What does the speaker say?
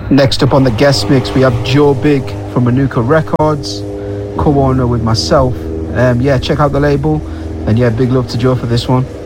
Next up on the guest mix, we have Joe Big from Manuka Records, co-owner with myself. Check out the label, and big love to Joe for this one.